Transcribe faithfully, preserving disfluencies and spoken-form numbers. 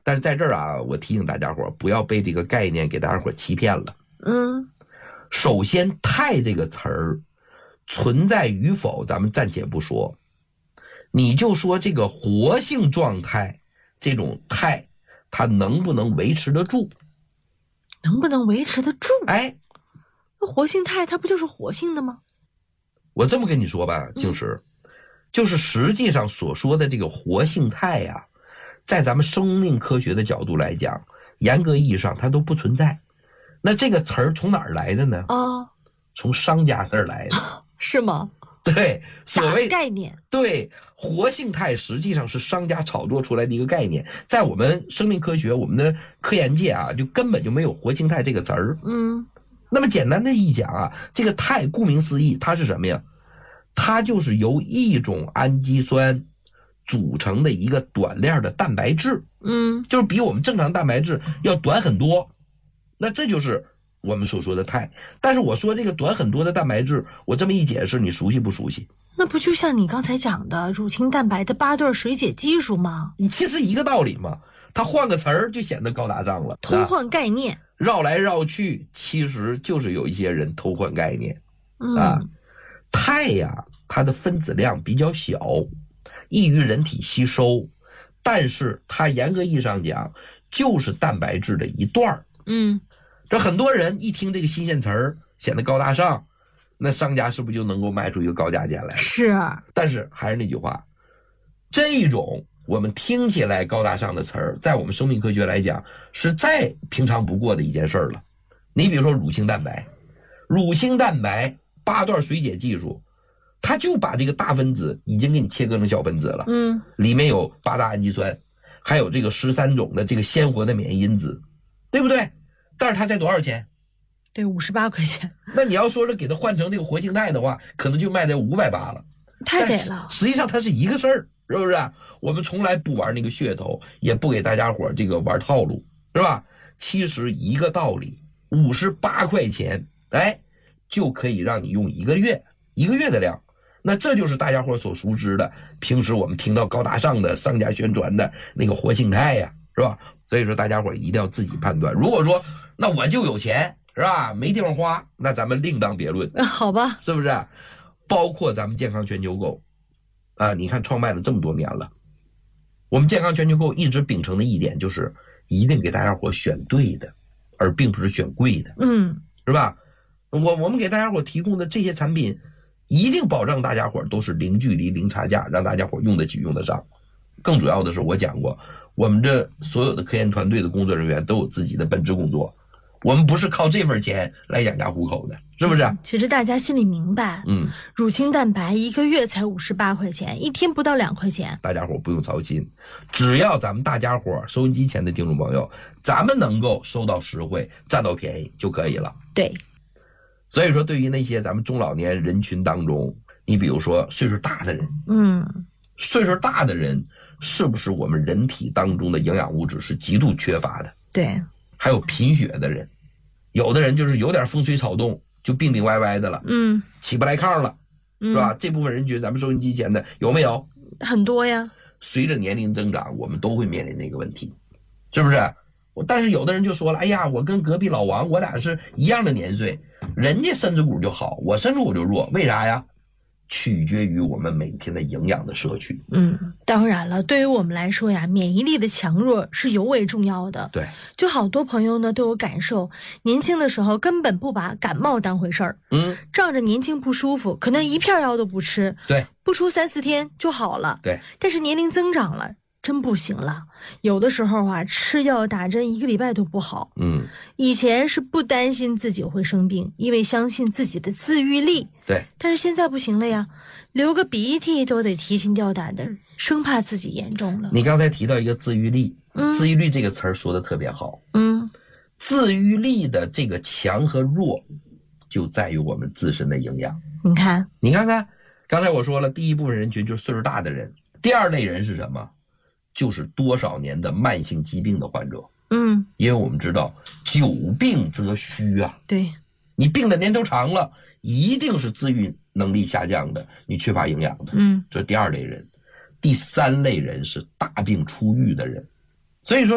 但是在这儿啊，我提醒大家伙不要被这个概念给大家伙欺骗了。 嗯， 首先肽这个词儿存在与否咱们暂且不说，你就说这个活性状态这种肽它能不能维持得住， 能不能维持得住？ 哎， 那活性肽它不就是活性的吗？ 我这么跟你说吧，静石、嗯、就是实际上所说的这个活性肽呀、啊，在咱们生命科学的角度来讲，严格意义上它都不存在。那这个词儿从哪儿来的呢？ 哦， 从商家那儿来的。 是吗？ 对，所谓概念。 对，活性肽实际上是商家炒作出来的一个概念，在我们生命科学我们的科研界啊，就根本就没有活性肽这个词儿。 嗯， 那么简单的一讲啊，这个肽顾名思义它是什么呀？它就是由一种氨基酸组成的一个短链的蛋白质。 嗯， 就是比我们正常蛋白质要短很多，那这就是我们所说的肽。但是我说这个短很多的蛋白质，我这么一解释，你熟悉不熟悉？ 那不就像你刚才讲的乳清蛋白的八段水解技术吗？ 你其实一个道理嘛，它换个词儿就显得高大上了， 偷换概念， 绕来绕去，其实就是有一些人偷换概念。 嗯、 啊，肽呀，它的分子量比较小，易于人体吸收，但是它严格意义上讲就是蛋白质的一段。 嗯， 这很多人一听这个新鲜词儿显得高大上，那商家是不是就能够卖出一个高价钱来？ 是。 但是还是那句话，这种我们听起来高大上的词儿，在我们生命科学来讲是再平常不过的一件事儿了。你比如说乳清蛋白，乳清蛋白八段水解技术，它就把这个大分子已经给你切割成小分子了。 嗯， 里面有八大氨基酸，还有这个十三种的这个鲜活的免疫因子，对不对？但是它才多少钱？ 对，五十八块钱。 那你要说是给它换成这个活性肽的话，可能就卖在五百八了。 太给了。 实际上它是一个事儿，是不是？我们从来不玩那个噱头，也不给大家伙这个玩套路，是吧？其实一个道理，五十八块钱，哎，就可以让你用一个月，一个月的量。那这就是大家伙所熟知的，平时我们听到高大上的商家宣传的那个活性肽呀，是吧？所以说大家伙一定要自己判断。如果说那我就有钱，是吧？没地方花，那咱们另当别论。 好吧， 是不是？包括咱们健康全球购啊，你看创办了这么多年了，我们健康全球购一直秉承的一点就是一定给大家伙选对的，而并不是选贵的。 嗯， 是吧？我我们给大家伙提供的这些产品一定保证大家伙都是零距离零差价，让大家伙用得起用得上。更主要的是我讲过，我们这所有的科研团队的工作人员都有自己的本职工作，我们不是靠这份钱来养家糊口的，是不是？ 嗯、其实大家心里明白， 嗯， 乳清蛋白一个月才五十八块钱，一天不到两块钱， 大家伙不用操心，只要咱们大家伙收音机前的听众朋友，咱们能够收到实惠，占到便宜就可以了。 对， 所以说对于那些咱们中老年人群当中，你比如说岁数大的人， 嗯， 岁数大的人是不是我们人体当中的营养物质是极度缺乏的？ 对， 还有贫血的人，有的人就是有点风吹草动就病病歪歪的了， 嗯， 起不来炕了， 嗯、 是吧？这部分人群咱们收音机前的有没有？ 很多呀。 随着年龄增长，我们都会面临那个问题，是不是？但是有的人就说了，哎呀，我跟隔壁老王我俩是一样的年岁，人家身子骨就好，我身子骨就弱，为啥呀？取决于我们每天的营养的摄取。 嗯，当然了，对于我们来说呀，免疫力的强弱是尤为重要的。 对， 就好多朋友呢都有感受，年轻的时候根本不把感冒当回事儿， 嗯， 仗着年轻不舒服，可能一片药都不吃， 对， 不出三四天就好了。 对， 但是年龄增长了，真不行了，有的时候啊，吃药打针一个礼拜都不好。 嗯， 以前是不担心自己会生病，因为相信自己的自愈力。 对， 但是现在不行了呀，流个鼻涕都得提心吊胆的，生怕自己严重了。 你刚才提到一个自愈力， 嗯， 自愈力这个词儿说的特别好。 嗯， 自愈力的这个强和弱，就在于我们自身的营养。 你看， 你看看，刚才我说了，第一部分人群就是岁数大的人，第二类人是什么？就是多少年的慢性疾病的患者。 嗯， 因为我们知道久病则虚啊， 对， 你病的年头长了，一定是自愈能力下降的，你缺乏营养的。 嗯， 这是第二类人。第三类人是大病初愈的人。所以说